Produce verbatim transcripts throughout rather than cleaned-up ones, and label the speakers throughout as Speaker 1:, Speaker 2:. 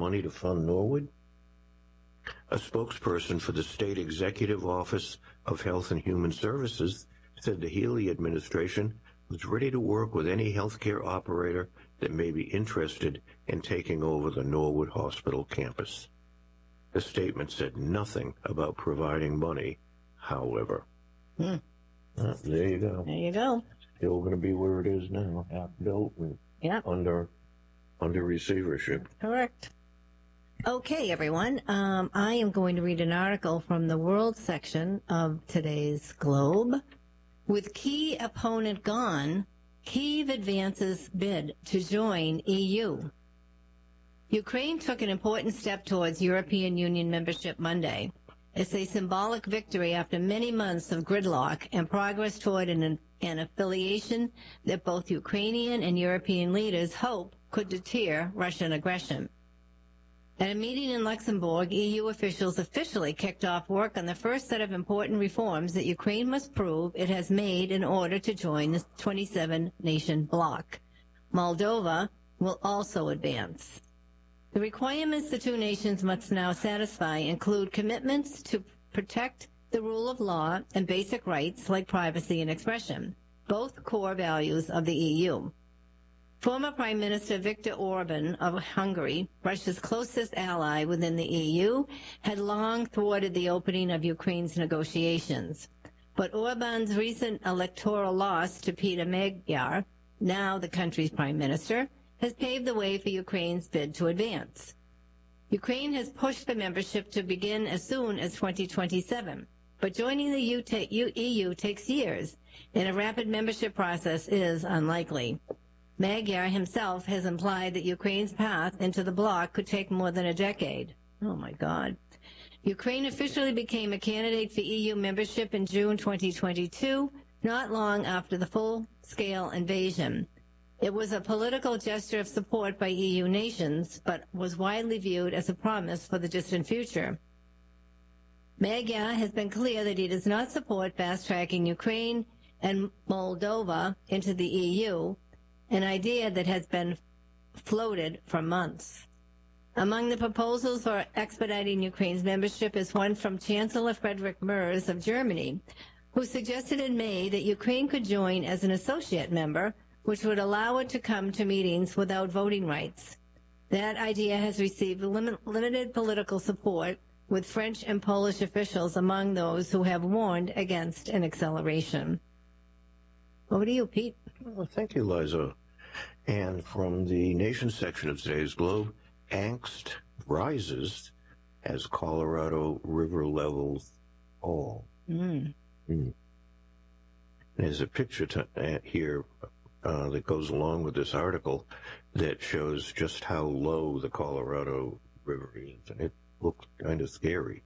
Speaker 1: money to fund Norwood? A spokesperson for the State Executive Office of Health and Human Services said the Healy administration was ready to work with any healthcare operator that may be interested in taking over the Norwood Hospital campus. The statement said nothing about providing money, however.
Speaker 2: Hmm.
Speaker 1: Uh, there you go.
Speaker 2: There you go.
Speaker 1: Still going to be where it is now, half built and
Speaker 2: yep.
Speaker 1: under, under receivership.
Speaker 2: Correct. Okay, everyone. Um, I am going to read an article from the World section of today's Globe. With key opponent gone, Kyiv advances bid to join E U. Ukraine took an important step towards European Union membership Monday. It's a symbolic victory after many months of gridlock and progress toward an, an affiliation that both Ukrainian and European leaders hope could deter Russian aggression. At a meeting in Luxembourg, E U officials officially kicked off work on the first set of important reforms that Ukraine must prove it has made in order to join the twenty-seven nation bloc. Moldova will also advance. The requirements the two nations must now satisfy include commitments to protect the rule of law and basic rights like privacy and expression, both core values of the E U. Former Prime Minister Viktor Orban of Hungary, Russia's closest ally within the E U, had long thwarted the opening of Ukraine's negotiations. But Orban's recent electoral loss to Peter Magyar, now the country's prime minister, has paved the way for Ukraine's bid to advance. Ukraine has pushed for membership to begin as soon as twenty twenty-seven, but joining the E U takes years, and a rapid membership process is unlikely. Magyar himself has implied that Ukraine's path into the bloc could take more than a decade. Oh, my God. Ukraine officially became a candidate for E U membership in June twenty twenty-two, not long after the full-scale invasion. It was a political gesture of support by E U nations, but was widely viewed as a promise for the distant future. Magyar has been clear that he does not support fast-tracking Ukraine and Moldova into the E U, an idea that has been floated for months. Among the proposals for expediting Ukraine's membership is one from Chancellor Friedrich Merz of Germany, who suggested in May that Ukraine could join as an associate member, which would allow it to come to meetings without voting rights. That idea has received lim- limited political support, with French and Polish officials among those who have warned against an acceleration. Over to you, Pete.
Speaker 1: Well, thank you, Liza. And from the Nation section of today's Globe, angst rises as Colorado River levels fall.
Speaker 2: Mm.
Speaker 1: Mm. There's a picture to, uh, here uh, that goes along with this article that shows just how low the Colorado River is, and it looks kind of scary.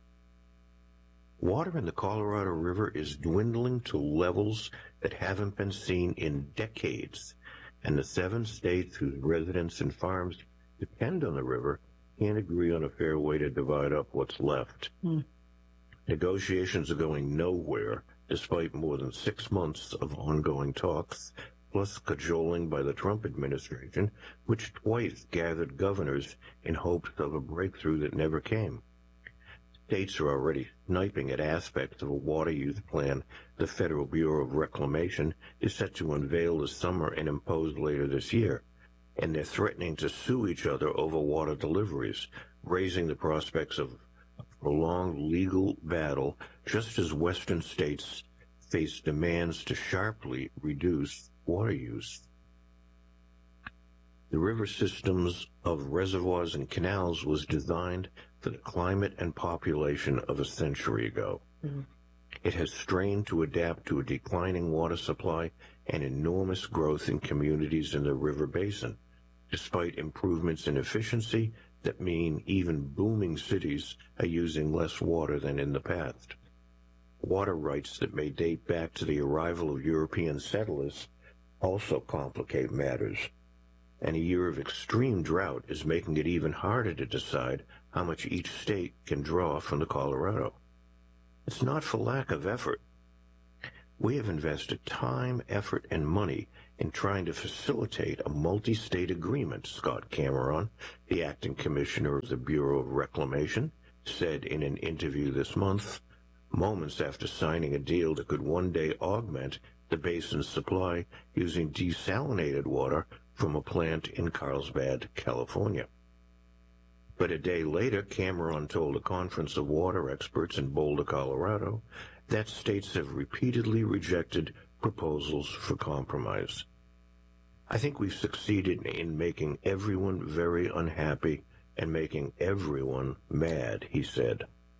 Speaker 1: Water in the Colorado River is dwindling to levels that haven't been seen in decades, and the seven states whose residents and farms depend on the river can't agree on a fair way to divide up what's left.
Speaker 2: Mm.
Speaker 1: Negotiations are going nowhere, despite more than six months of ongoing talks, plus cajoling by the Trump administration, which twice gathered governors in hopes of a breakthrough that never came. States are already sniping at aspects of a water use plan the Federal Bureau of Reclamation is set to unveil this summer and impose later this year, and they're threatening to sue each other over water deliveries, raising the prospects of a prolonged legal battle just as Western states face demands to sharply reduce water use. The river systems of reservoirs and canals was designed for the climate and population of a century ago. Mm-hmm. It has strained to adapt to a declining water supply and enormous growth in communities in the river basin, despite improvements in efficiency that mean even booming cities are using less water than in the past. Water rights that may date back to the arrival of European settlers also complicate matters, and a year of extreme drought is making it even harder to decide how much each state can draw from the Colorado. It's not for lack of effort. We have invested time, effort, and money in trying to facilitate a multi-state agreement, Scott Cameron, the acting commissioner of the Bureau of Reclamation, said in an interview this month, moments after signing a deal that could one day augment the basin's supply using desalinated water from a plant in Carlsbad, California. But a day later, Cameron told a conference of water experts in Boulder, Colorado, that states have repeatedly rejected proposals for compromise. I think we've succeeded in making everyone very unhappy and making everyone mad, he said.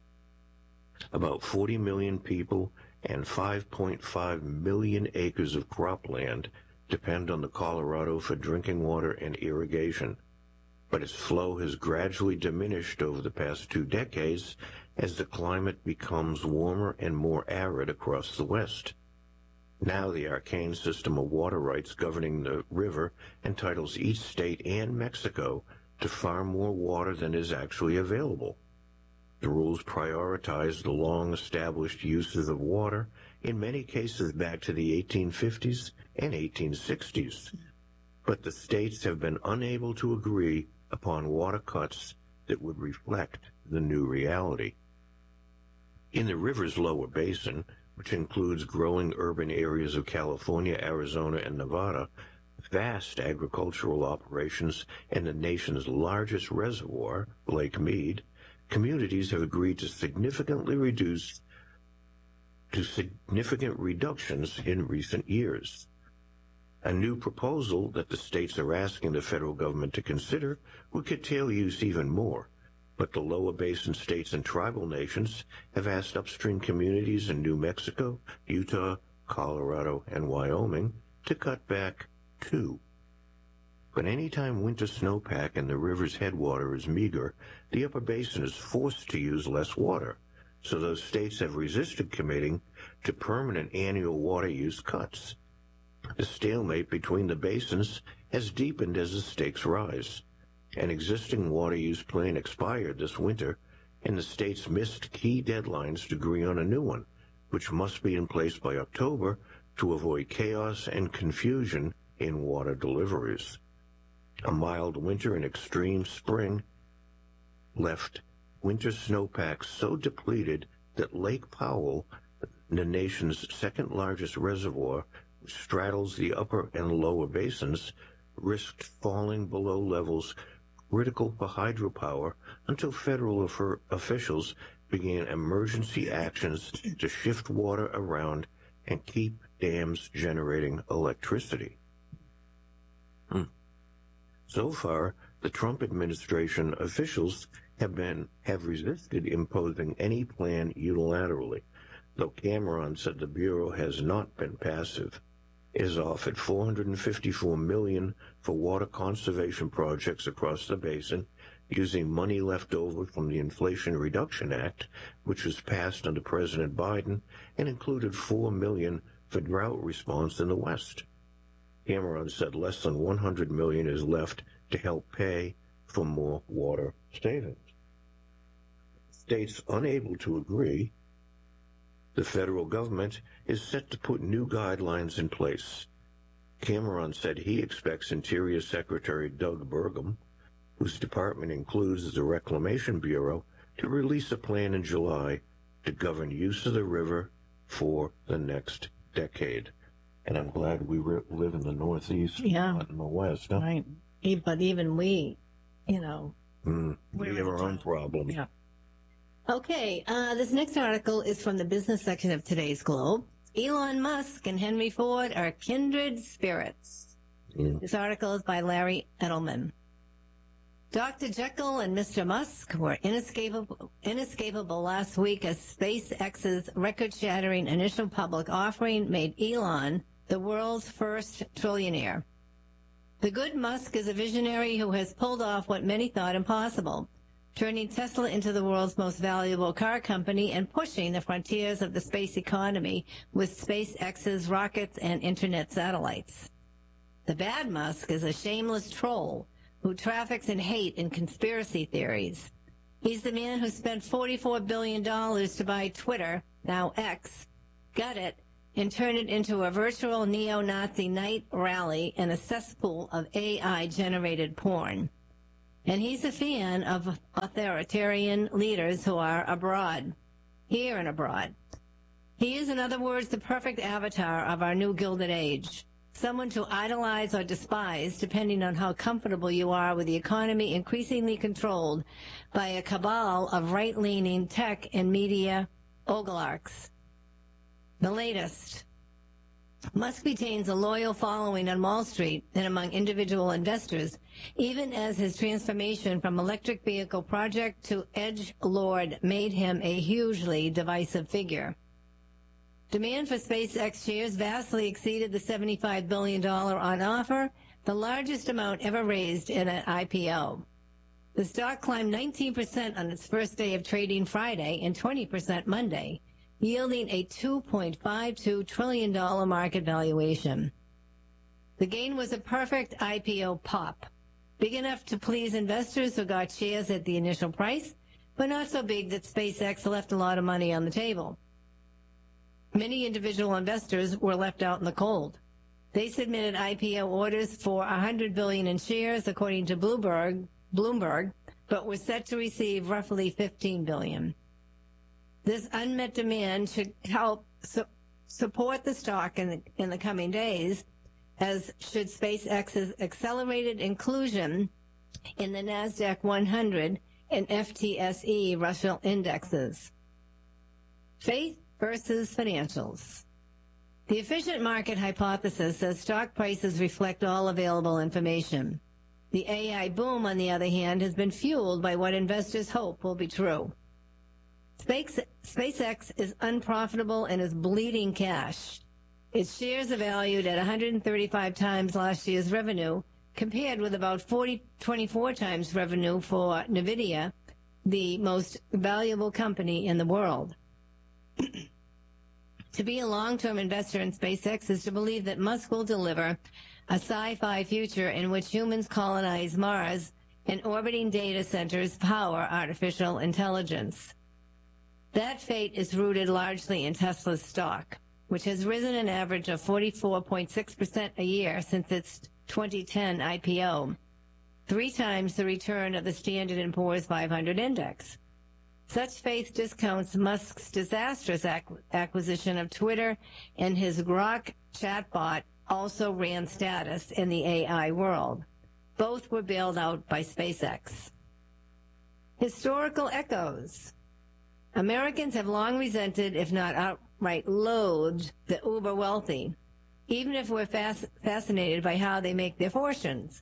Speaker 1: About forty million people and five point five million acres of cropland depend on the Colorado for drinking water and irrigation, but its flow has gradually diminished over the past two decades as the climate becomes warmer and more arid across the West. Now the arcane system of water rights governing the river entitles each state and Mexico to far more water than is actually available. The rules prioritize the long-established uses of water, in many cases back to the eighteen fifties and eighteen sixties. But the states have been unable to agree upon water cuts that would reflect the new reality. In the river's lower basin, which includes growing urban areas of California, Arizona, and Nevada, vast agricultural operations, and the nation's largest reservoir, Lake Mead, communities have agreed to significantly reduce to significant reductions in recent years. A new proposal that the states are asking the federal government to consider would curtail use even more, but the lower basin states and tribal nations have asked upstream communities in New Mexico, Utah, Colorado, and Wyoming to cut back too. But any time winter snowpack in the river's headwater is meager, the upper basin is forced to use less water, so those states have resisted committing to permanent annual water use cuts. The stalemate between the basins has deepened as the stakes rise. An existing water use plan expired this winter, and the states missed key deadlines to agree on a new one, which must be in place by October to avoid chaos and confusion in water deliveries. A mild winter and extreme spring left winter snowpacks so depleted that Lake Powell, the nation's second-largest reservoir, which straddles the upper and lower basins, risked falling below levels critical for hydropower until federal officials began emergency actions to shift water around and keep dams generating electricity. Hmm. So far, the Trump administration officials have been have resisted imposing any plan unilaterally, though Cameron said the Bureau has not been passive. It has offered four hundred fifty-four million dollars for water conservation projects across the basin, using money left over from the Inflation Reduction Act, which was passed under President Biden and included four million dollars for drought response in the West. Cameron said less than one hundred million dollars is left to help pay for more water savings. States unable to agree, the federal government is set to put new guidelines in place. Cameron said he expects Interior Secretary Doug Burgum, whose department includes the Reclamation Bureau, to release a plan in July to govern use of the river for the next decade. And I'm glad we re- live in the Northeast,
Speaker 2: yeah.
Speaker 1: not in the West. Huh?
Speaker 2: Right. But even we, you know.
Speaker 1: Mm, we have our own problems.
Speaker 2: Yeah. Okay, uh, this next article is from the business section of today's Globe. Elon Musk and Henry Ford are kindred spirits. Mm. This article is by Larry Edelman. Doctor Jekyll and Mister Musk were inescapable, inescapable last week as SpaceX's record-shattering initial public offering made Elon the world's first trillionaire. The good Musk is a visionary who has pulled off what many thought impossible, turning Tesla into the world's most valuable car company and pushing the frontiers of the space economy with SpaceX's rockets and internet satellites. The bad Musk is a shameless troll who traffics in hate and conspiracy theories. He's the man who spent forty-four billion dollars to buy Twitter, now X, gut it, and turn it into a virtual neo-Nazi night rally and a cesspool of A I-generated porn. And he's a fan of authoritarian leaders who are abroad, here and abroad. He is, in other words, the perfect avatar of our new Gilded Age, someone to idolize or despise depending on how comfortable you are with the economy increasingly controlled by a cabal of right-leaning tech and media oligarchs. The latest. Musk retains a loyal following on Wall Street and among individual investors, even as his transformation from electric vehicle project to edge lord made him a hugely divisive figure. Demand for SpaceX shares vastly exceeded the seventy-five billion dollars on offer, the largest amount ever raised in an I P O. The stock climbed nineteen percent on its first day of trading Friday and twenty percent Monday, yielding a two point five two trillion dollars market valuation. The gain was a perfect I P O pop, big enough to please investors who got shares at the initial price, but not so big that SpaceX left a lot of money on the table. Many individual investors were left out in the cold. They submitted I P O orders for one hundred billion dollars in shares, according to Bloomberg, Bloomberg, but were set to receive roughly fifteen billion dollars. This unmet demand should help su support the stock in the, in the coming days, as should SpaceX's accelerated inclusion in the NASDAQ one hundred and F T S E Russell indexes. Faith versus financials. The efficient market hypothesis says stock prices reflect all available information. The A I boom, on the other hand, has been fueled by what investors hope will be true. Space, SpaceX is unprofitable and is bleeding cash. Its shares are valued at one hundred thirty-five times last year's revenue, compared with about forty, twenty-four times revenue for NVIDIA, the most valuable company in the world. To be a long-term investor in SpaceX is to believe that Musk will deliver a sci-fi future in which humans colonize Mars and orbiting data centers power artificial intelligence. That fate is rooted largely in Tesla's stock, which has risen an average of forty-four point six percent a year since its twenty ten I P O, three times the return of the Standard and Poor's five hundred index. Such faith discounts Musk's disastrous ac acquisition of Twitter, and his Grok chatbot also ran status in the A I world. Both were bailed out by SpaceX. Historical echoes. Americans have long resented, if not outright loathed, the uber wealthy, even if we're fasc fascinated by how they make their fortunes.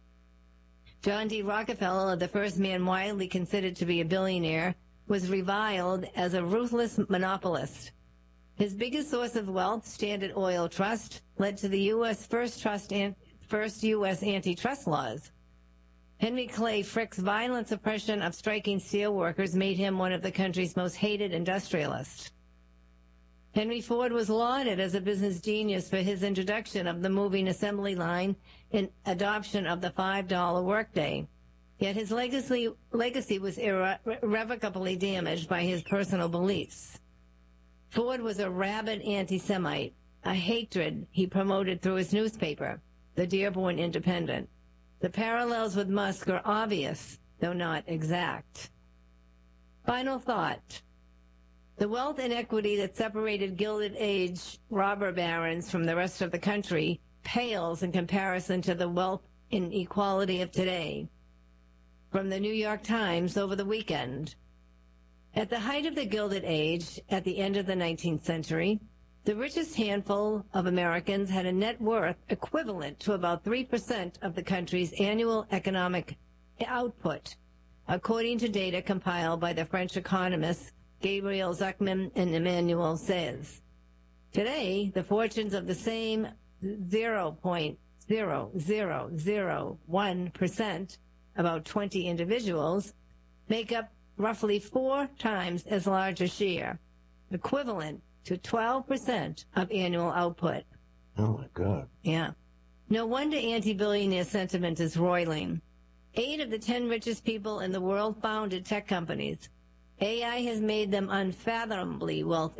Speaker 2: John D. Rockefeller, the first man widely considered to be a billionaire, was reviled as a ruthless monopolist. His biggest source of wealth, Standard Oil Trust, led to the U S first trust and first U S antitrust laws. Henry Clay Frick's violent suppression of striking steel workers made him one of the country's most hated industrialists. Henry Ford was lauded as a business genius for his introduction of the moving assembly line and adoption of the five dollar workday. Yet his legacy, legacy was irre irrevocably damaged by his personal beliefs. Ford was a rabid anti-Semite, a hatred he promoted through his newspaper, the Dearborn Independent. The parallels with Musk are obvious, though not exact. Final thought. The wealth inequity that separated Gilded Age robber barons from the rest of the country pales in comparison to the wealth inequality of today. From the New York Times over the weekend. At the height of the Gilded Age, at the end of the nineteenth century, the richest handful of Americans had a net worth equivalent to about three percent of the country's annual economic output, according to data compiled by the French economists Gabriel Zucman and Emmanuel Saez. Today, the fortunes of the same zero point zero zero zero one percent, about twenty individuals, make up roughly four times as large a share, equivalent to twelve percent of annual output.
Speaker 1: Oh, my God.
Speaker 2: Yeah. No wonder anti-billionaire sentiment is roiling. Eight of the ten richest people in the world founded tech companies. A I has made them unfathomably wealthy.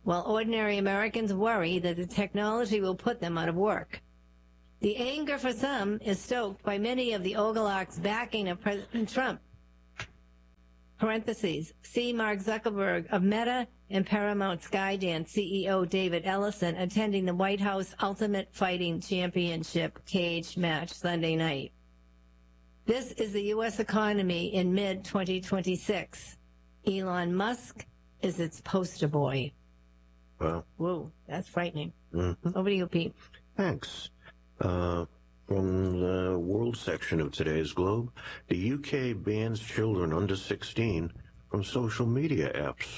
Speaker 2: while ordinary Americans worry that the technology will put them out of work. The anger for some is stoked by many of the oligarchs backing of President Trump. Parentheses, see Mark Zuckerberg of Meta and Paramount Skydance C E O David Ellison attending the White House Ultimate Fighting Championship cage match Sunday night. This is the U S economy in mid twenty twenty-six. Elon Musk is its poster boy.
Speaker 1: Well,
Speaker 2: whoa, that's frightening.
Speaker 1: Mm-hmm.
Speaker 2: Over to you, Pete.
Speaker 1: Thanks. Uh, from the world section of today's Globe, the U K bans children under sixteen from social media apps.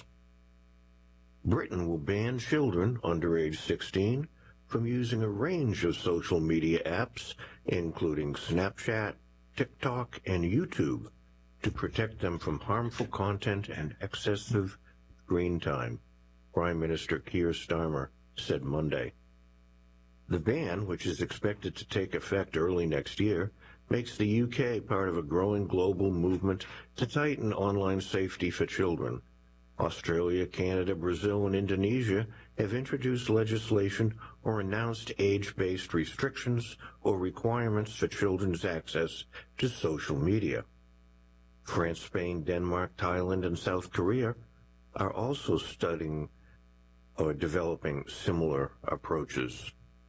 Speaker 1: Britain will ban children under age sixteen from using a range of social media apps, including Snapchat, TikTok, and YouTube, to protect them from harmful content and excessive screen time, Prime Minister Keir Starmer said Monday. The ban, which is expected to take effect early next year, makes the U K part of a growing global movement to tighten online safety for children. Australia, Canada, Brazil, and Indonesia have introduced legislation or announced age-based restrictions or requirements for children's access to social media. France, Spain, Denmark, Thailand, and South Korea are also studying or developing similar approaches.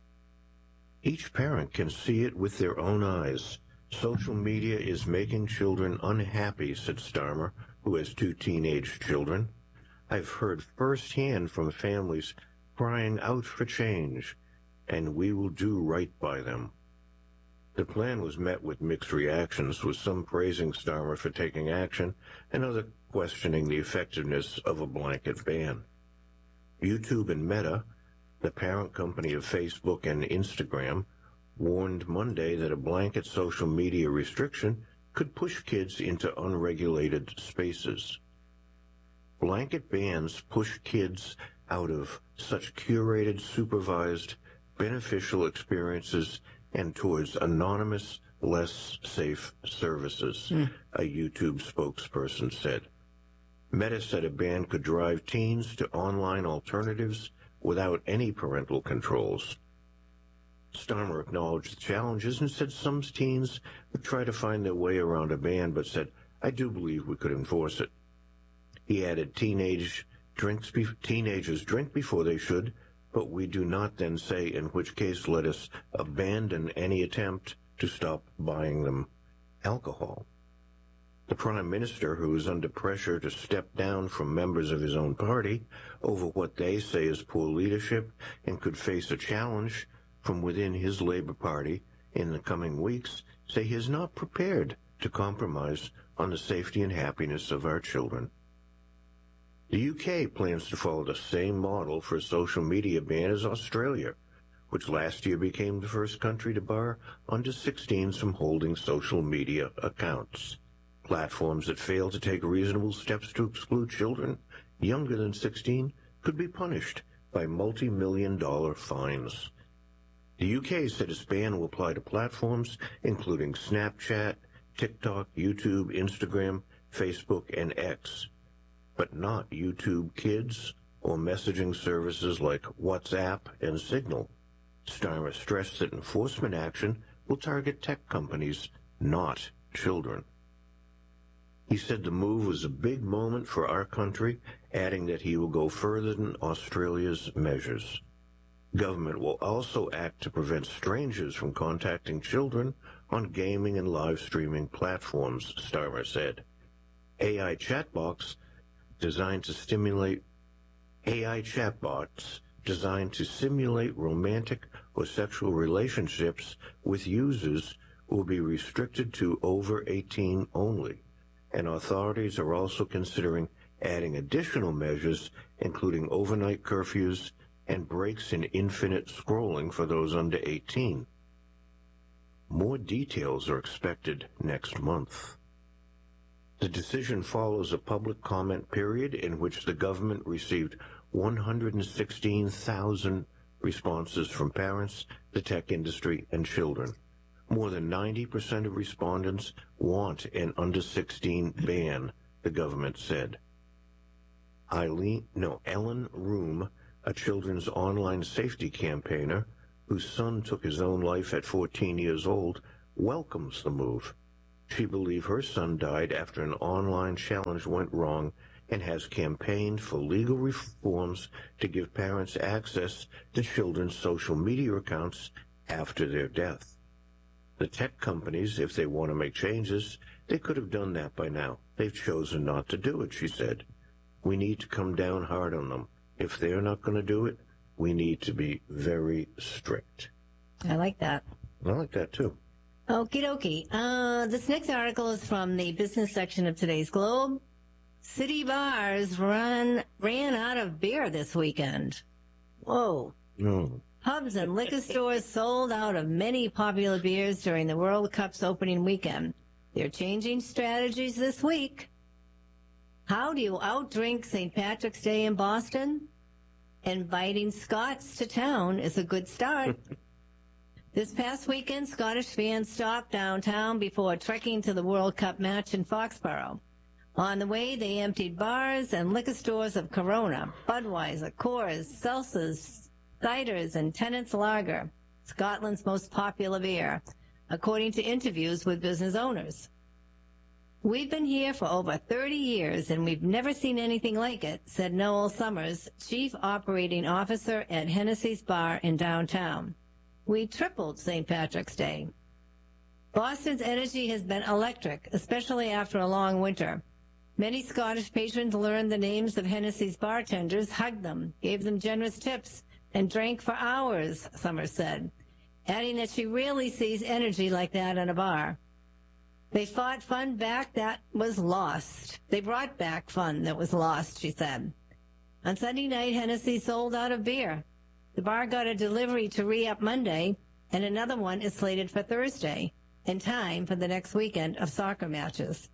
Speaker 1: Each parent can see it with their own eyes. Social media is making children unhappy, said Starmer, who has two teenage children. I've heard firsthand from families crying out for change, and we will do right by them. The plan was met with mixed reactions, with some praising Starmer for taking action and others questioning the effectiveness of a blanket ban. YouTube and Meta, the parent company of Facebook and Instagram, warned Monday that a blanket social media restriction could push kids into unregulated spaces. Blanket bans push kids out of such curated, supervised, beneficial experiences and towards anonymous, less safe services, mm. a YouTube spokesperson said. Meta said a ban could drive teens to online alternatives without any parental controls. Starmer acknowledged the challenges and said some teens would try to find their way around a ban, but said, I do believe we could enforce it. He added, Teenage drinks be- teenagers drink before they should, but we do not then say in which case let us abandon any attempt to stop buying them alcohol. The Prime Minister, who is under pressure to step down from members of his own party over what they say is poor leadership and could face a challenge from within his Labour Party in the coming weeks, say he is not prepared to compromise on the safety and happiness of our children. The U K plans to follow the same model for a social media ban as Australia, which last year became the first country to bar under sixteens from holding social media accounts. Platforms that fail to take reasonable steps to exclude children younger than sixteen could be punished by multi-million dollar fines. The U K said its ban will apply to platforms including Snapchat, TikTok, YouTube, Instagram, Facebook, and X, but not YouTube Kids or messaging services like WhatsApp and Signal. Starmer stressed that enforcement action will target tech companies, not children. He said the move was a big moment for our country, adding that he will go further than Australia's measures. Government will also act to prevent strangers from contacting children on gaming and live streaming platforms, Starmer said. A I chatbots designed to stimulate A I chatbots designed to simulate romantic or sexual relationships with users will be restricted to over eighteen only, and authorities are also considering adding additional measures, including overnight curfews and breaks in infinite scrolling for those under eighteen. More details are expected next month. The decision follows a public comment period in which the government received one hundred sixteen thousand responses from parents, the tech industry, and children. More than ninety percent of respondents want an under sixteen ban, the government said. Eileen, no, Ellen Room, a children's online safety campaigner whose son took his own life at fourteen years old, welcomes the move. She believes her son died after an online challenge went wrong and has campaigned for legal reforms to give parents access to children's social media accounts after their death. The tech companies, if they want to make changes, they could have done that by now. They've chosen not to do it, she said. We need to come down hard on them. If they're not going to do it, we need to be very strict.
Speaker 2: I like that.
Speaker 1: I like that, too.
Speaker 2: Okie dokie. Uh, this next article is from the business section of today's Globe. City bars run ran out of beer this weekend. Whoa.
Speaker 1: Mm.
Speaker 2: Pubs and liquor stores sold out of many popular beers during the World Cup's opening weekend. They're changing strategies this week. How do you outdrink Saint Patrick's Day in Boston? Inviting Scots to town is a good start. This past weekend, Scottish fans stopped downtown before trekking to the World Cup match in Foxborough. On the way, they emptied bars and liquor stores of Corona, Budweiser, Coors, Seltzers, ciders, and Tennent's Lager, Scotland's most popular beer, according to interviews with business owners. We've been here for over thirty years, and we've never seen anything like it, said Noel Summers, Chief Operating Officer at Hennessy's Bar in downtown. We tripled Saint Patrick's Day. Boston's energy has been electric, especially after a long winter. Many Scottish patrons learned the names of Hennessy's bartenders, hugged them, gave them generous tips, and drank for hours, Summers said, adding that she rarely sees energy like that in a bar. They fought fun back that was lost. They brought back fun that was lost, she said. On Sunday night, Hennessy sold out of beer. The bar got a delivery to re-up Monday, and another one is slated for Thursday, in time for the next weekend of soccer matches.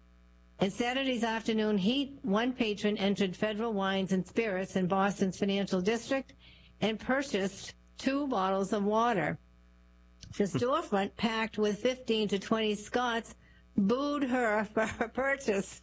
Speaker 2: In Saturday's afternoon heat, one patron entered Federal Wines and Spirits in Boston's Financial District and purchased two bottles of water. The storefront, packed with fifteen to twenty Scots, booed her for her purchase.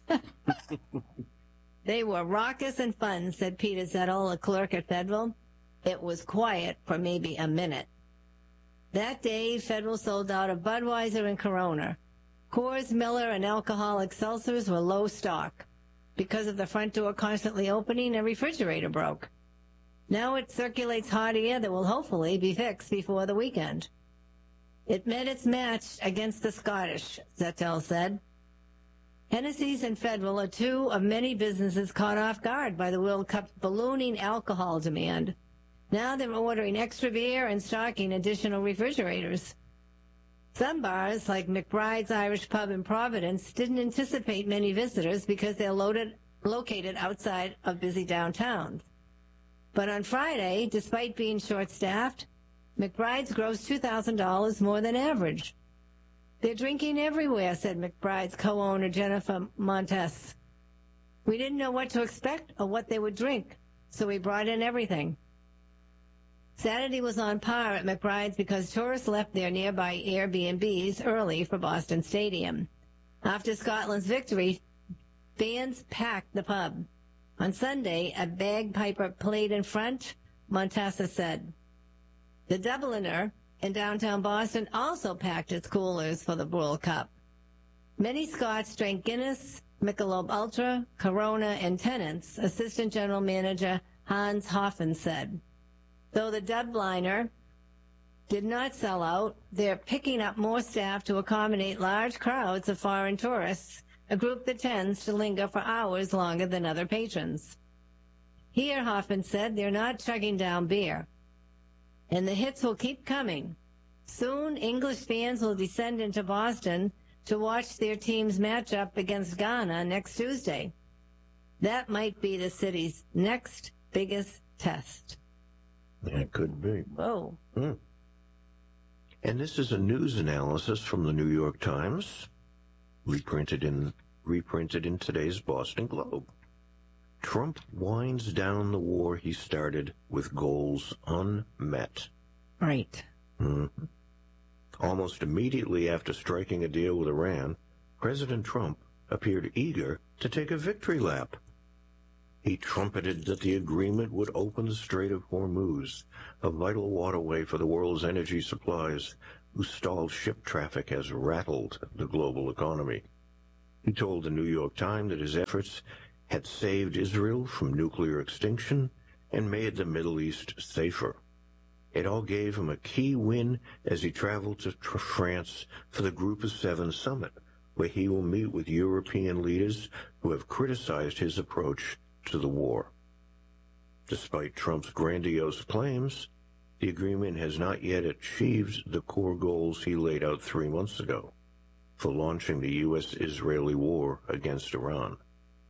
Speaker 2: They were raucous and fun, said Peter Zettel, a clerk at Federal. It was quiet for maybe a minute. That day, Federal sold out of Budweiser and Corona. Coors, Miller, and alcoholic seltzers were low stock. Because of the front door constantly opening, a refrigerator broke. Now it circulates hot air that will hopefully be fixed before the weekend. It met its match against the Scottish, Zettel said. Hennessy's and Federal are two of many businesses caught off guard by the World Cup's ballooning alcohol demand. Now they're ordering extra beer and stocking additional refrigerators. Some bars, like McBride's Irish Pub in Providence, didn't anticipate many visitors because they're loaded, located outside of busy downtowns. But on Friday, despite being short-staffed, McBride's grossed two thousand dollars more than average. They're drinking everywhere, said McBride's co-owner Jennifer Montes. We didn't know what to expect or what they would drink, so we brought in everything. Saturday was on par at McBride's because tourists left their nearby Airbnbs early for Boston Stadium. After Scotland's victory, fans packed the pub. On Sunday, a bagpiper played in front, Montessa said. The Dubliner in downtown Boston also packed its coolers for the World Cup. Many Scots drank Guinness, Michelob Ultra, Corona, and Tennent's, Assistant General Manager Hans Hoffen said. Though the Dubliner did not sell out, they're picking up more staff to accommodate large crowds of foreign tourists, a group that tends to linger for hours longer than other patrons. Here, Hoffen said, they're not chugging down beer. And the hits will keep coming. Soon, English fans will descend into Boston to watch their teams match up against Ghana next Tuesday. That might be the city's next biggest test.
Speaker 1: That could be.
Speaker 2: Whoa.
Speaker 1: Hmm. And this is a news analysis from the New York Times, reprinted in reprinted in today's Boston Globe. Trump winds down the war he started with goals unmet.
Speaker 2: Right.
Speaker 1: Mm-hmm. Almost immediately after striking a deal with Iran, President Trump appeared eager to take a victory lap. He trumpeted that the agreement would open the Strait of Hormuz, a vital waterway for the world's energy supplies, whose stalled ship traffic has rattled the global economy. He told the New York Times that his efforts had saved Israel from nuclear extinction and made the Middle East safer. It all gave him a key win as he traveled to France for the Group of Seven summit, where he will meet with European leaders who have criticized his approach to the war. Despite Trump's grandiose claims, the agreement has not yet achieved the core goals he laid out three months ago for launching the U S Israeli war against Iran.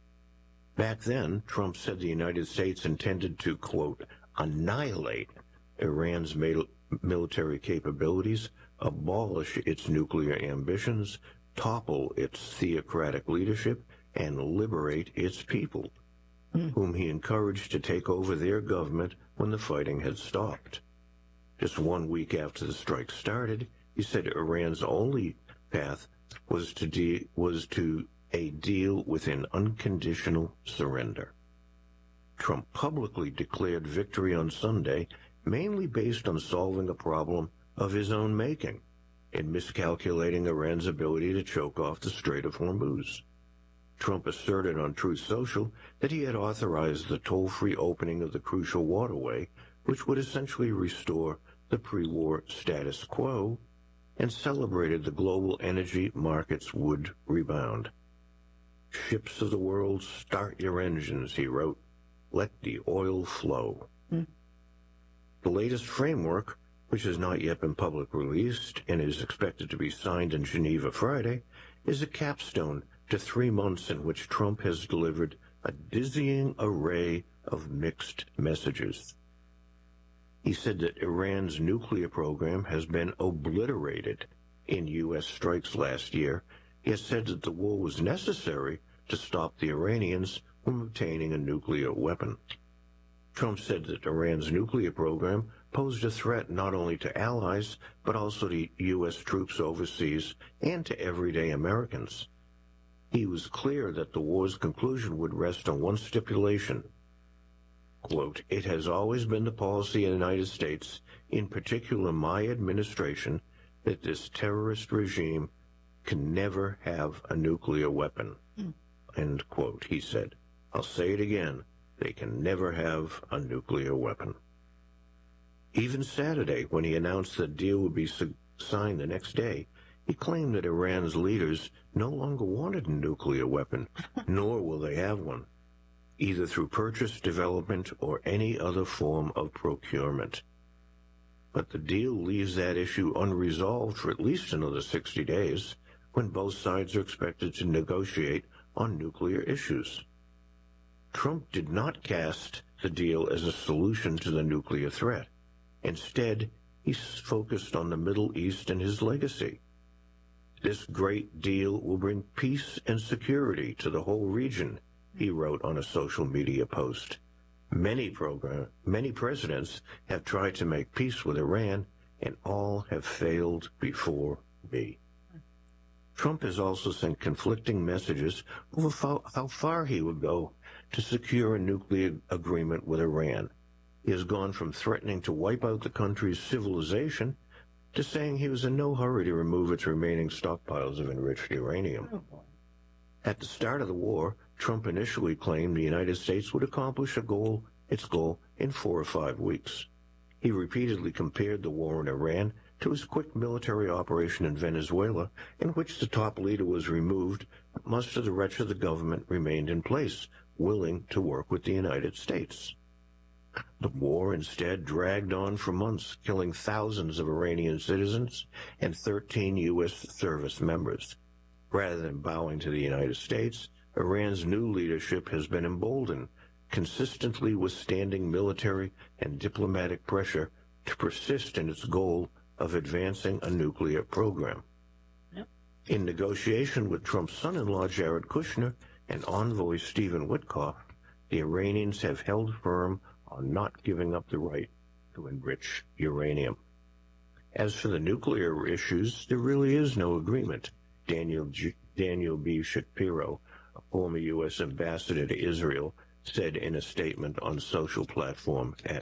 Speaker 1: Back then, Trump said the United States intended to, quote, annihilate Iran's military capabilities, abolish its nuclear ambitions, topple its theocratic leadership, and liberate its people, mm. whom he encouraged to take over their government when the fighting had stopped. Just one week after the strike started, he said Iran's only path was to de- was to a deal with an unconditional surrender. Trump publicly declared victory on Sunday, mainly based on solving a problem of his own making in miscalculating Iran's ability to choke off the Strait of Hormuz. Trump asserted on Truth Social that he had authorized the toll-free opening of the crucial waterway, which would essentially restore the pre-war status quo, and celebrated the global energy markets would rebound. Ships of the world, start your engines, he wrote. Let the oil flow. Mm. The latest framework, which has not yet been publicly released and is expected to be signed in Geneva Friday, is a capstone to three months in which Trump has delivered a dizzying array of mixed messages. He said that Iran's nuclear program has been obliterated in U S strikes last year. He has said that the war was necessary to stop the Iranians from obtaining a nuclear weapon. Trump said that Iran's nuclear program posed a threat not only to allies, but also to U S troops overseas and to everyday Americans. He was clear that the war's conclusion would rest on one stipulation. Quote, it has always been the policy of the United States, in particular my administration, that this terrorist regime can never have a nuclear weapon. Mm. End quote, he said. I'll say it again. They can never have a nuclear weapon. Even Saturday, when he announced the deal would be signed the next day, he claimed that Iran's leaders no longer wanted a nuclear weapon, nor will they have one, either through purchase, development, or any other form of procurement. But the deal leaves that issue unresolved for at least another sixty days, when both sides are expected to negotiate on nuclear issues. Trump did not cast the deal as a solution to the nuclear threat. Instead, he focused on the Middle East and his legacy. This great deal will bring peace and security to the whole region, he wrote on a social media post. Many program, many presidents have tried to make peace with Iran, and all have failed before me. Trump has also sent conflicting messages over how far he would go to secure a nuclear agreement with Iran. He has gone from threatening to wipe out the country's civilization to saying he was in no hurry to remove its remaining stockpiles of enriched uranium. Oh, At the start of the war, Trump initially claimed the United States would accomplish a goal, its goal in four or five weeks. He repeatedly compared the war in Iran to his quick military operation in Venezuela, in which the top leader was removed, but most of the rest of the government remained in place, willing to work with the United States. The war instead dragged on for months, killing thousands of Iranian citizens and thirteen U S service members. Rather than bowing to the United States, Iran's new leadership has been emboldened, consistently withstanding military and diplomatic pressure to persist in its goal of advancing a nuclear program. Yep. In negotiation with Trump's son-in-law Jared Kushner and envoy Stephen Witkoff, the Iranians have held firm on not giving up the right to enrich uranium. As for the nuclear issues, there really is no agreement. Daniel G- Daniel B. Shapiro, a former U S ambassador to Israel, said in a statement on social platform X.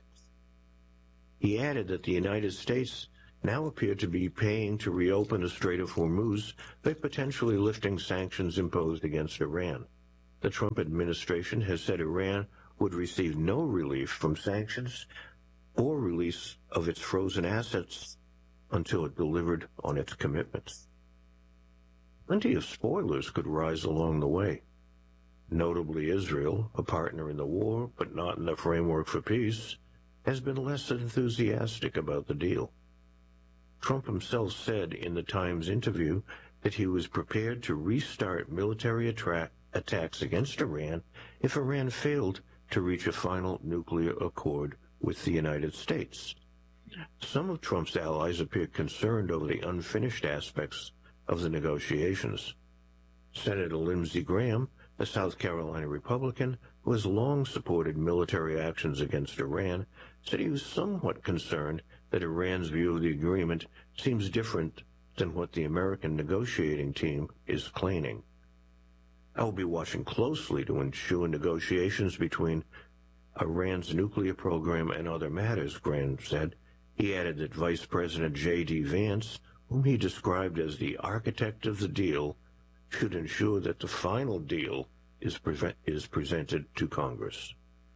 Speaker 1: He added that the United States now appear to be paying to reopen the Strait of Hormuz by potentially lifting sanctions imposed against Iran. The Trump administration has said Iran would receive no relief from sanctions or release of its frozen assets until it delivered on its commitments. Plenty of spoilers could rise along the way. Notably, Israel, a partner in the war but not in the framework for peace, has been less enthusiastic about the deal. Trump himself said in the Times interview that he was prepared to restart military attra- attacks against Iran if Iran failed to reach a final nuclear accord with the United States. Some of Trump's allies appear concerned over the unfinished aspects of the negotiations. Senator Lindsey Graham, a South Carolina Republican who has long supported military actions against Iran, said he was somewhat concerned that Iran's view of the agreement seems different than what the American negotiating team is claiming. I will be watching closely to ensure negotiations between Iran's nuclear program and other matters, Graham said. He added that Vice President J D Vance, whom he described as the architect of the deal, should ensure that the final deal is, pre- is presented to Congress.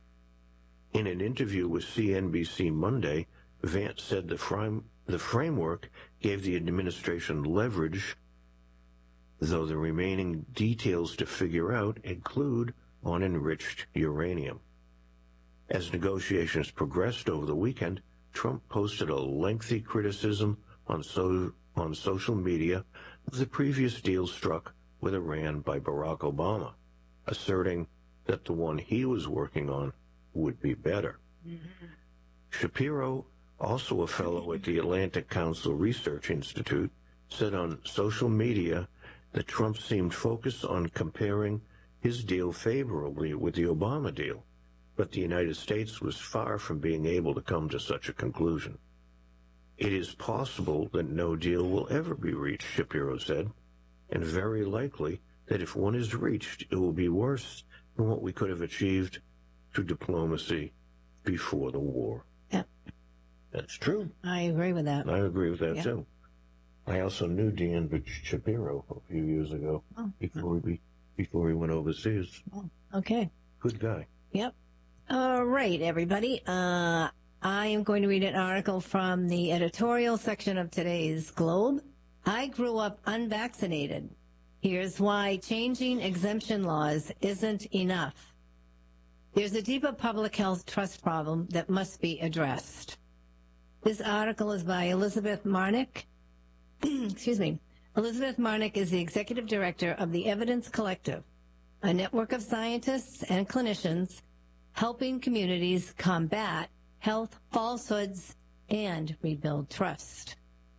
Speaker 1: In an interview with C N B C Monday, Vance said the, frame, the framework gave the administration leverage, though the remaining details to figure out include on enriched uranium. As negotiations progressed over the weekend, Trump posted a lengthy criticism on, so, on social media of the previous deal struck with Iran by Barack Obama, asserting that the one he was working on would be better. Mm-hmm. Shapiro, also a fellow at the Atlantic Council Research Institute, said on social media that Trump seemed focused on comparing his deal favorably with the Obama deal, but the United States was far from being able to come to such a conclusion. It is possible that no deal will ever be reached, Shapiro said, and very likely that if one is reached, it will be worse than what we could have achieved through diplomacy before the war.
Speaker 2: Yeah.
Speaker 1: That's true.
Speaker 2: I agree with that.
Speaker 1: I agree with that,
Speaker 2: yeah.
Speaker 1: too. I also knew Dan Shapiro a few years ago,
Speaker 2: oh.
Speaker 1: before, he, before he went overseas.
Speaker 2: Oh, okay.
Speaker 1: Good guy.
Speaker 2: Yep. All right, everybody. Uh, I am going to read an article from the editorial section of today's Globe. I grew up unvaccinated. Here's why changing exemption laws isn't enough. There's a deeper public health trust problem that must be addressed. This article is by Elizabeth Marnick. Excuse me. Elizabeth Marnick is the executive director of the Evidence Collective, a network of scientists and clinicians helping communities combat health falsehoods and rebuild trust.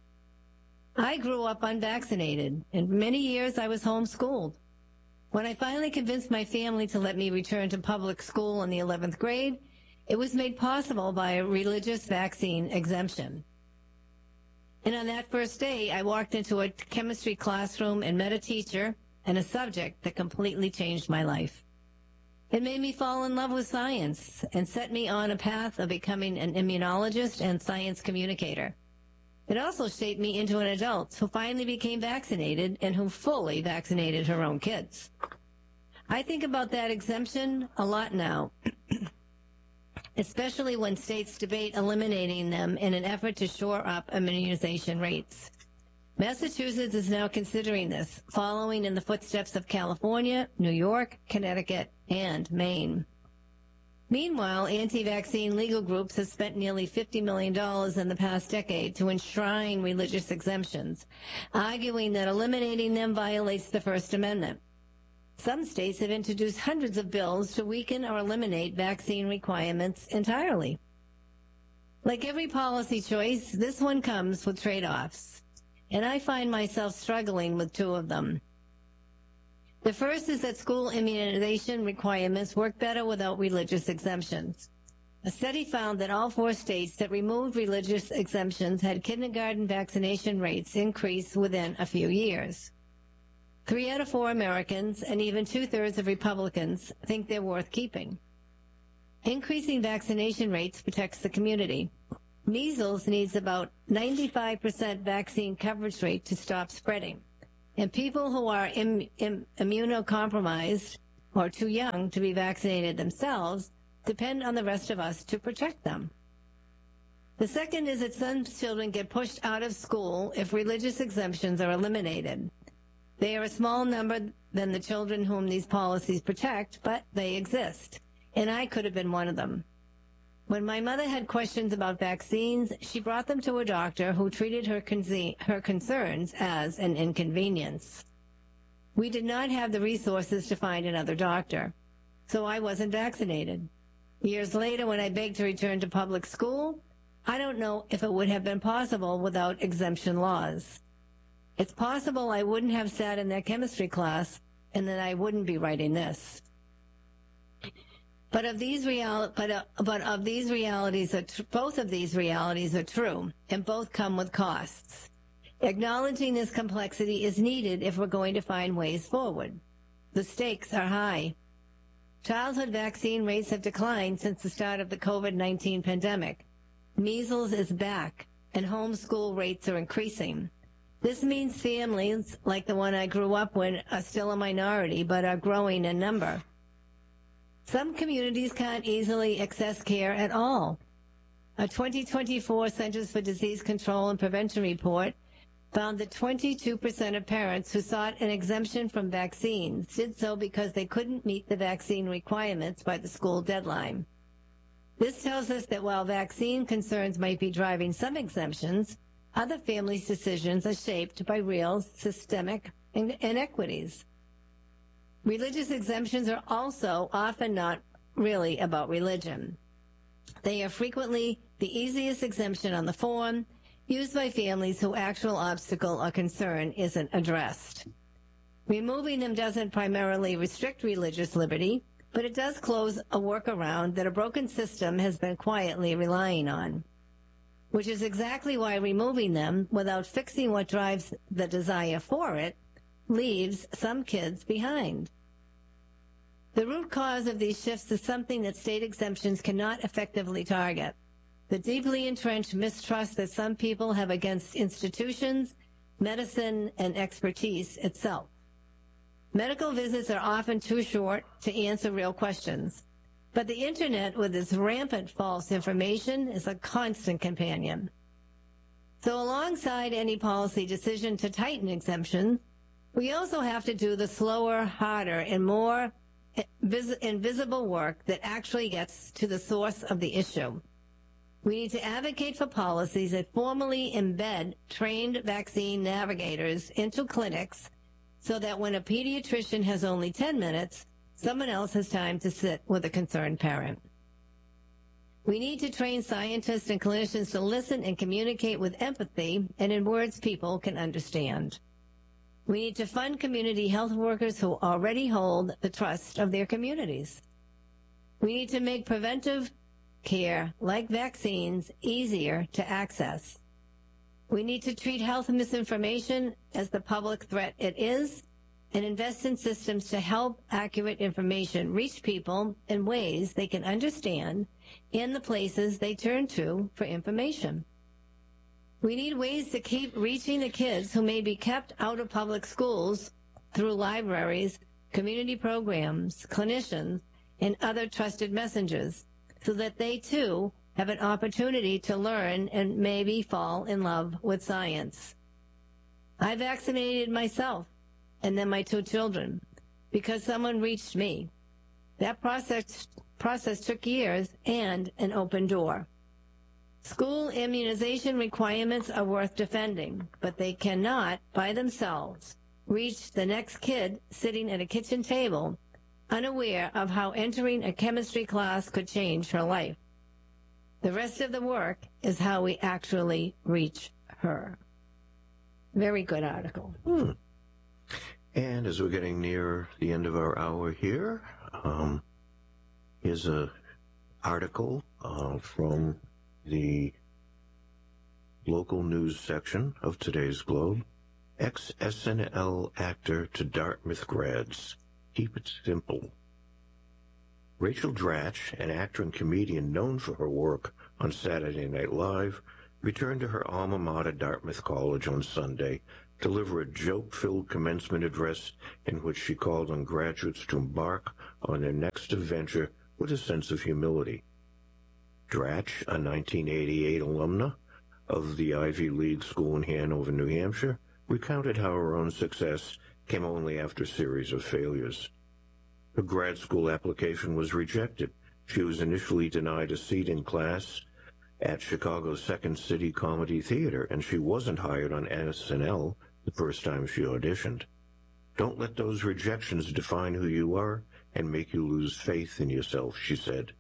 Speaker 2: I grew up unvaccinated, and for many years I was homeschooled. When I finally convinced my family to let me return to public school in the eleventh grade, it was made possible by a religious vaccine exemption. And on that first day, I walked into a chemistry classroom and met a teacher and a subject that completely changed my life. It made me fall in love with science and set me on a path of becoming an immunologist and science communicator. It also shaped me into an adult who finally became vaccinated and who fully vaccinated her own kids. I think about that exemption a lot now, especially when states debate eliminating them in an effort to shore up immunization rates. Massachusetts is now considering this, following in the footsteps of California, New York, Connecticut, and Maine. Meanwhile, anti-vaccine legal groups have spent nearly fifty million dollars in the past decade to enshrine religious exemptions, arguing that eliminating them violates the First Amendment. Some states have introduced hundreds of bills to weaken or eliminate vaccine requirements entirely. Like every policy choice, this one comes with trade-offs, and I find myself struggling with two of them. The first is that school immunization requirements work better without religious exemptions. A study found that all four states that removed religious exemptions had kindergarten vaccination rates increase within a few years. Three out of four Americans, and even two-thirds of Republicans, think they're worth keeping. Increasing vaccination rates protects the community. Measles needs about ninety-five percent vaccine coverage rate to stop spreading. And people who are im, im, immunocompromised or too young to be vaccinated themselves depend on the rest of us to protect them. The second is that some children get pushed out of school if religious exemptions are eliminated. They are a small number than the children whom these policies protect, but they exist, and I could have been one of them. When my mother had questions about vaccines, she brought them to a doctor who treated her, con- her concerns as an inconvenience. We did not have the resources to find another doctor, so I wasn't vaccinated. Years later, when I begged to return to public school, I don't know if it would have been possible without exemption laws. It's possible I wouldn't have sat in that chemistry class and that I wouldn't be writing this. But of these real, but, uh, but of these realities, are tr- both of these realities are true, and both come with costs. Acknowledging this complexity is needed if we're going to find ways forward. The stakes are high. Childhood vaccine rates have declined since the start of the COVID nineteen pandemic. Measles is back, and homeschool rates are increasing. This means families, like the one I grew up with, are still a minority, but are growing in number. Some communities can't easily access care at all. A twenty twenty-four Centers for Disease Control and Prevention report found that twenty-two percent of parents who sought an exemption from vaccines did so because they couldn't meet the vaccine requirements by the school deadline. This tells us that while vaccine concerns might be driving some exemptions, other families' decisions are shaped by real systemic inequities. Religious exemptions are also often not really about religion. They are frequently the easiest exemption on the form, used by families whose actual obstacle or concern isn't addressed. Removing them doesn't primarily restrict religious liberty, but it does close a workaround that a broken system has been quietly relying on, which is exactly why removing them without fixing what drives the desire for it leaves some kids behind. The root cause of these shifts is something that state exemptions cannot effectively target: the deeply entrenched mistrust that some people have against institutions, medicine, and expertise itself. Medical visits are often too short to answer real questions, but the internet with its rampant false information is a constant companion. So alongside any policy decision to tighten exemptions, we also have to do the slower, harder, and more invisible work that actually gets to the source of the issue. We need to advocate for policies that formally embed trained vaccine navigators into clinics so that when a pediatrician has only ten minutes, someone else has time to sit with a concerned parent. We need to train scientists and clinicians to listen and communicate with empathy and in words people can understand. We need to fund community health workers who already hold the trust of their communities. We need to make preventive care, like vaccines, easier to access. We need to treat health misinformation as the public threat it is and invest in systems to help accurate information reach people in ways they can understand in the places they turn to for information. We need ways to keep reaching the kids who may be kept out of public schools through libraries, community programs, clinicians, and other trusted messengers, so that they too have an opportunity to learn and maybe fall in love with science. I vaccinated myself and then my two children because someone reached me. That process, process took years and an open door. School immunization requirements are worth defending, but they cannot, by themselves, reach the next kid sitting at a kitchen table unaware of how entering a chemistry class could change her life. The rest of the work is how we actually reach her. Very good article.
Speaker 1: Hmm. And as we're getting near the end of our hour here, um, here's an article uh, from the local news section of today's Globe. Ex-S N L actor to Dartmouth grads. Keep it simple. Rachel Dratch, an actor and comedian known for her work on Saturday Night Live, returned to her alma mater, Dartmouth College, on Sunday to deliver a joke-filled commencement address in which she called on graduates to embark on their next adventure with a sense of humility. Dratch, a nineteen eighty-eight alumna of the Ivy League school in Hanover, New Hampshire, recounted how her own success came only after a series of failures. Her grad school application was rejected. She was initially denied a seat in class at Chicago's Second City Comedy Theater, and she wasn't hired on S N L the first time she auditioned. Don't let those rejections define who you are and make you lose faith in yourself, she said.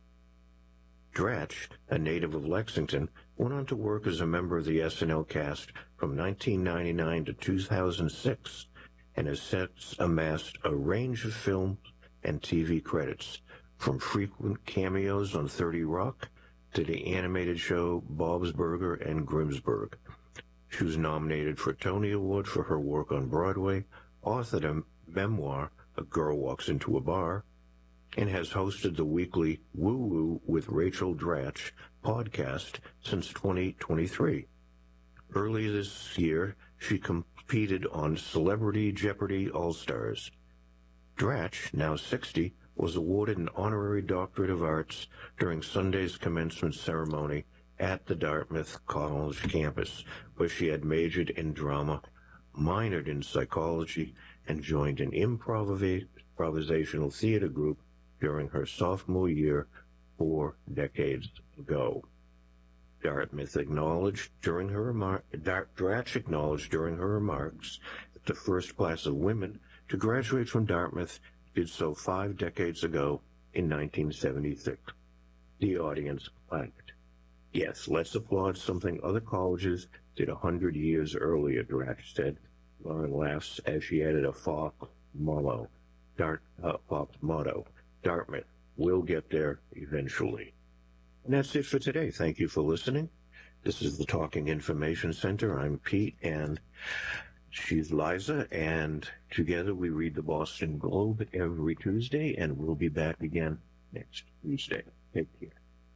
Speaker 1: Dratch, a native of Lexington, went on to work as a member of the S N L cast from nineteen ninety-nine to two thousand six and has since amassed a range of film and T V credits, from frequent cameos on thirty Rock to the animated show Bob's Burger and Grimsburg. She was nominated for a Tony Award for her work on Broadway, authored a memoir, A Girl Walks Into a Bar, and has hosted the weekly Woo Woo with Rachel Dratch podcast since twenty twenty-three. Earlier this year, she competed on Celebrity Jeopardy All-Stars. Dratch, now sixty, was awarded an honorary doctorate of arts during Sunday's commencement ceremony at the Dartmouth College campus, where she had majored in drama, minored in psychology, and joined an improv- improvisational theater group during her sophomore year four decades ago. Dartmouth acknowledged during her remar- Dratch acknowledged during her remarks that the first class of women to graduate from Dartmouth did so five decades ago in nineteen seventy-six. The audience clapped. Yes, let's applaud something other colleges did a hundred years earlier, Dratch said. Lauren laughs as she added a Fox motto. Dart, uh, Fox motto. Dartmouth will get there eventually. And that's it for today. Thank you for listening. This is the Talking Information Center. I'm Pete, and she's Liza, and together we read the Boston Globe every Tuesday, and we'll be back again next Tuesday. Take care.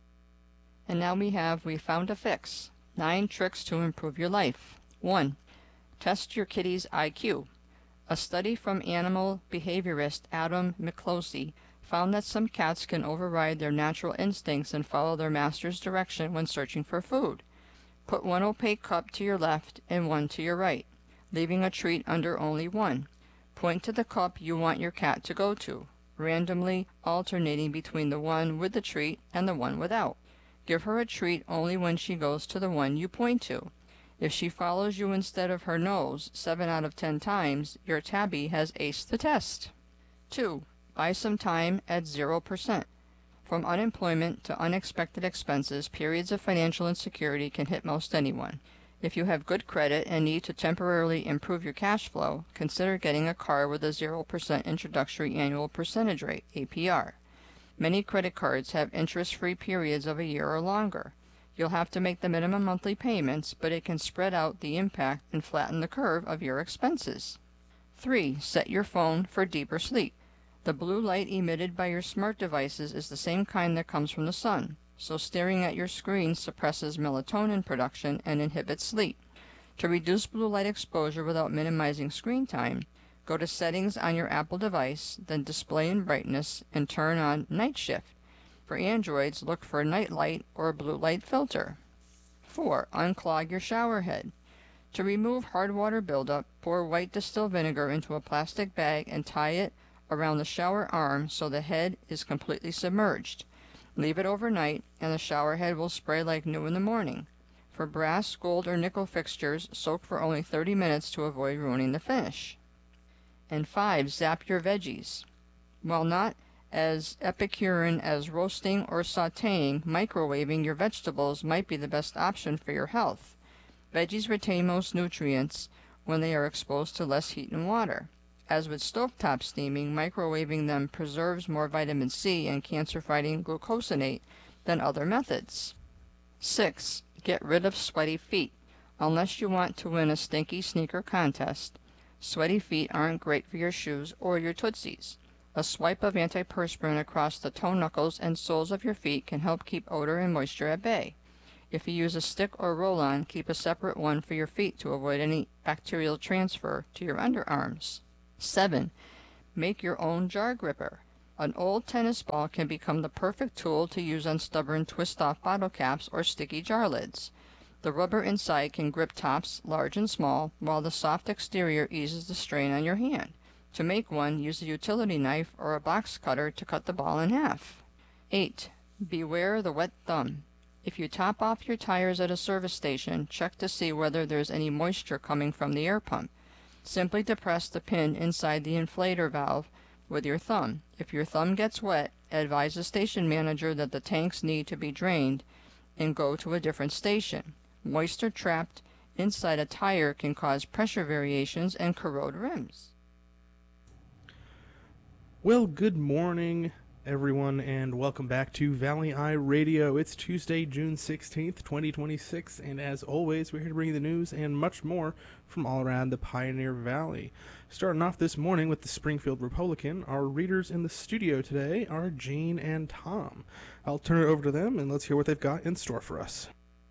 Speaker 3: And now we have We Found a Fix. Nine tricks to improve your life. One, test your kitty's I Q. A study from animal behaviorist Adam McCloskey found that some cats can override their natural instincts and follow their master's direction when searching for food. Put one opaque cup to your left and one to your right, leaving a treat under only one. Point to the cup you want your cat to go to, randomly alternating between the one with the treat and the one without. Give her a treat only when she goes to the one you point to. If she follows you instead of her nose seven out of ten times, your tabby has aced the test. Two, buy some time at zero percent. From unemployment to unexpected expenses, periods of financial insecurity can hit most anyone. If you have good credit and need to temporarily improve your cash flow, consider getting a car with a zero percent introductory annual percentage rate, A P R. Many credit cards have interest-free periods of a year or longer. You'll have to make the minimum monthly payments, but it can spread out the impact and flatten the curve of your expenses. Three, set your phone for deeper sleep. The blue light emitted by your smart devices is the same kind that comes from the sun, so staring at your screen suppresses melatonin production and inhibits sleep. To reduce blue light exposure without minimizing screen time, go to Settings on your Apple device, then Display and Brightness, and turn on Night Shift. For Androids, look for Night Light or Blue Light Filter. Four, unclog your shower head. To remove hard water buildup, pour white distilled vinegar into a plastic bag and tie it around the shower arm so the head is completely submerged. Leave it overnight, and the shower head will spray like new in the morning. For brass, gold, or nickel fixtures, soak for only thirty minutes to avoid ruining the finish. And five, zap your veggies. While not as Epicurean as roasting or sautéing, microwaving your vegetables might be the best option for your health. Veggies retain most nutrients when they are exposed to less heat and water. As with stovetop steaming, microwaving them preserves more vitamin C and cancer-fighting glucosinate than other methods. Six, get rid of sweaty feet. Unless you want to win a stinky sneaker contest, sweaty feet aren't great for your shoes or your tootsies. A swipe of antiperspirant across the toe knuckles and soles of your feet can help keep odor and moisture at bay. If you use a stick or roll-on, keep a separate one for your feet to avoid any bacterial transfer to your underarms. seven. Make your own jar gripper. An old tennis ball can become the perfect tool to use on stubborn twist-off bottle caps or sticky jar lids. The rubber inside can grip tops, large and small, while the soft exterior eases the strain on your hand. To make one, use a utility knife or a box cutter to cut the ball in half. eight. Beware the wet thumb. If you top off your tires at a service station, check to see whether there's any moisture coming from the air pump. Simply depress the pin inside the inflator valve with your thumb. If your thumb gets wet, advise the station manager that the tanks need to be drained and go to a different station. Moisture trapped inside a tire can cause pressure variations and corrode rims.
Speaker 4: Well, good morning, everyone, and welcome back to Valley Eye Radio. It's Tuesday, June sixteenth, twenty twenty-six, and as always, we're here to bring you the news and much more from all around the Pioneer Valley. Starting off this morning with the Springfield Republican, our readers in the studio today are Jane and Tom. I'll turn it over to them, and let's hear what they've got in store for us.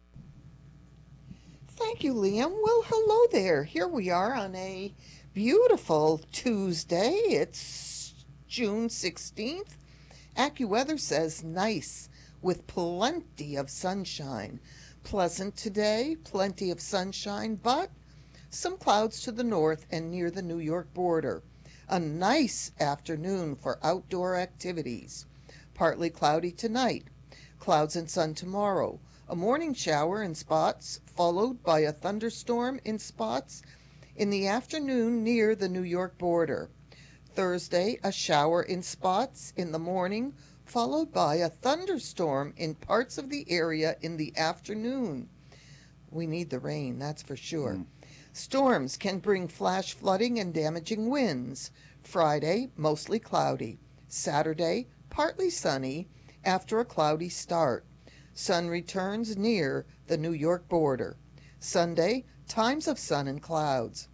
Speaker 5: Thank you, Liam. Well, hello there. Here we are on a beautiful Tuesday. It's June sixteenth. AccuWeather says nice, with plenty of sunshine. Pleasant today, plenty of sunshine, but some clouds to the north and near the New York border. A nice afternoon for outdoor activities. Partly cloudy tonight. Clouds and sun tomorrow. A morning shower in spots, followed by a thunderstorm in spots in the afternoon near the New York border. Thursday, a shower in spots in the morning, followed by a thunderstorm in parts of the area in the afternoon. We need the rain, that's for sure. Mm. Storms can bring flash flooding and damaging winds. Friday, mostly cloudy. Saturday, partly sunny after a cloudy start. Sun returns near the New York border. Sunday, times of sun and clouds.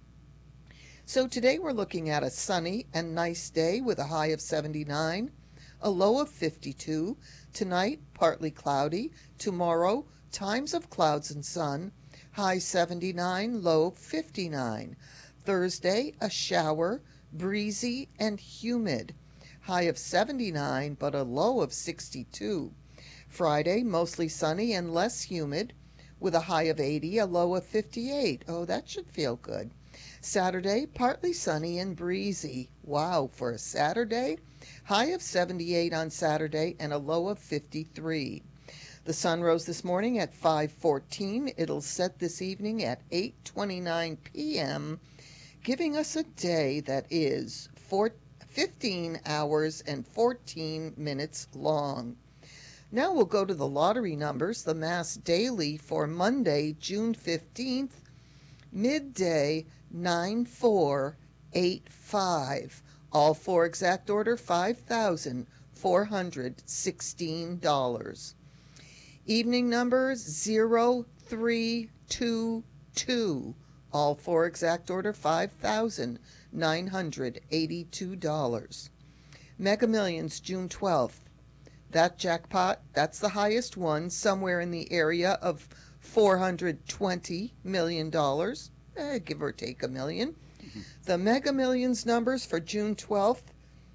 Speaker 5: So today we're looking at a sunny and nice day with a high of seventy-nine, a low of fifty-two. Tonight, partly cloudy. Tomorrow, times of clouds and sun, high seventy-nine, low fifty-nine. Thursday, a shower, breezy and humid, high of seventy-nine but a low of sixty-two. Friday, mostly sunny and less humid with a high of eighty, a low of fifty-eight. Oh, that should feel good. Saturday, partly sunny and breezy. Wow, for a Saturday? High of seventy-eight on Saturday and a low of fifty-three. The sun rose this morning at five fourteen. It'll set this evening at eight twenty-nine p.m., giving us a day that is fifteen hours and fourteen minutes long. Now we'll go to the lottery numbers. The Mass Daily for Monday, June fifteenth, midday, nine four eight five. All four exact order, five thousand four hundred sixteen dollars. Evening numbers, zero three two two. All four exact order, five thousand nine hundred eighty-two dollars. Mega Millions, June twelfth. That jackpot, that's the highest one, somewhere in the area of four hundred twenty million dollars. Eh, give or take a million. Mm-hmm. The Mega Millions numbers for June twelfth,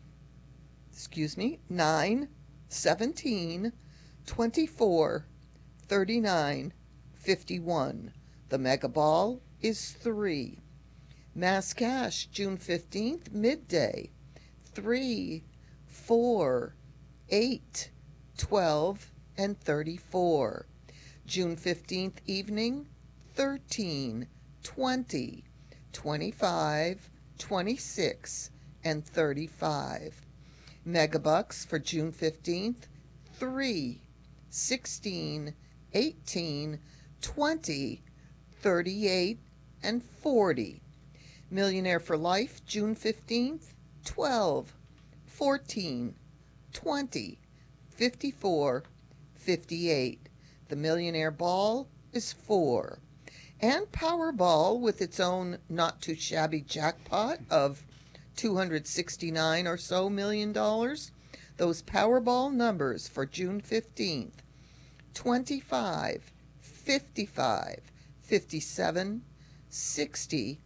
Speaker 5: excuse me, nine, seventeen, twenty-four, thirty-nine, fifty-one. The Mega Ball is three. Mass Cash, June fifteenth, midday, three, four, eight, twelve, and thirty-four. June fifteenth, evening, thirteen, twenty, twenty-five, twenty-six, and thirty-five. Megabucks for June fifteenth, three, sixteen, eighteen, twenty, thirty-eight, and forty. Millionaire for Life, June fifteenth, twelve, fourteen, twenty, fifty-four, fifty-eight. The Millionaire Ball is four. And Powerball, with its own not-too-shabby jackpot of two hundred sixty-nine or so million dollars. Those Powerball numbers for June fifteenth: twenty-five, fifty-five, fifty-seven, sixty,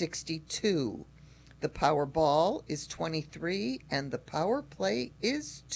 Speaker 5: sixty-two. The Powerball is twenty-three and the Power Play is